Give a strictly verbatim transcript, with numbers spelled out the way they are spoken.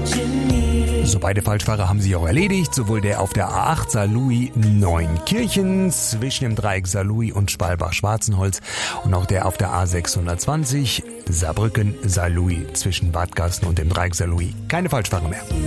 So, beide Falschfahrer haben sich auch erledigt. Sowohl der auf der A acht Saarlouis-Neunkirchen zwischen dem Dreieck Saarlouis und Schwalbach-Schwarzenholz und auch der auf der A sechshundertzwanzig Saarbrücken-Saarlouis zwischen Bad Gasten und dem Dreieck Saarlouis. Keine Falschfahrer mehr.